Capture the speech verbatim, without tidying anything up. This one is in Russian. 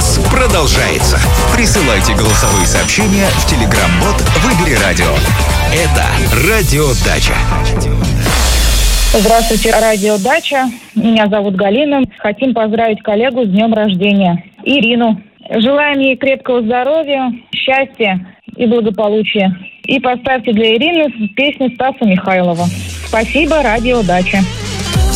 Радиовоз продолжается. Присылайте голосовые сообщения в Telegram-бот «Выбери радио». Это Радиодача. Здравствуйте, Радиодача. Меня зовут Галина. Хотим поздравить коллегу с днем рождения. Ирину. Желаем ей крепкого здоровья, счастья и благополучия. И поставьте для Ирины песню Стаса Михайлова. Спасибо, Радиодача.